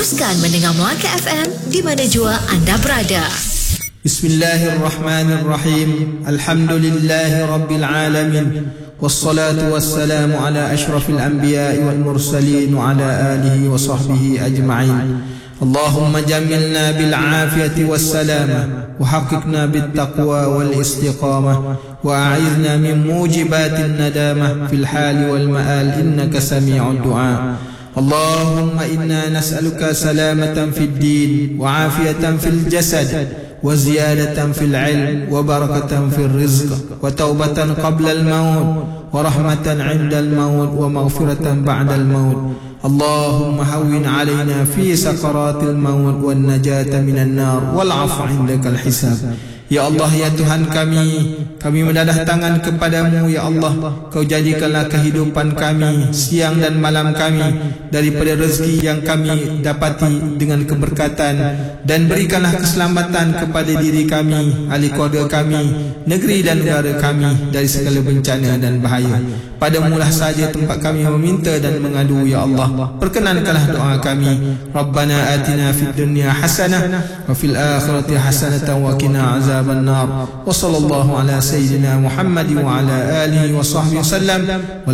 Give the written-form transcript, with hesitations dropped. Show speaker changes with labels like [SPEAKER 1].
[SPEAKER 1] Teruskan mendengar Melaka FM di mana jua anda berada.
[SPEAKER 2] Bismillahirrahmanirrahim. Alhamdulillahi Rabbil Alamin. Wassalatu wassalamu ala ashrafil anbiya'i wal mursalin wa ala alihi wa sahbihi ajma'in. Allahumma jammilna bil afiyati was salama wa haqiqna bit taqwa wal istiqamah wa a'idna min mujibatin nadamah fil hali wal ma'al innaka sami'ud du'a. اللهم إنا نسألك سلامة في الدين وعافية في الجسد وزيادة في العلم وبركة في الرزق وتوبة قبل الموت ورحمة عند الموت ومغفرة بعد الموت. اللهم هون علينا في سكرات الموت والنجاة من النار والعفو عندك الحساب. Ya Allah, ya Tuhan kami mendadah tangan kepadamu, ya Allah. Kau jadikanlah kehidupan kami, siang dan malam kami, daripada rezeki yang kami dapati dengan keberkatan, dan berikanlah keselamatan kepada diri kami, ahli keluarga kami, negeri dan negara kami dari segala bencana dan bahaya. Padamulah saja tempat kami meminta dan mengadu, ya Allah. Perkenankanlah doa kami. Rabbana atina fid dunya hasanah wa fil akhirati hasanatan wa qina azaban nar. Wa sallallahu ala sayyidina Muhammad wa ala alihi wa sahbihi wasallam.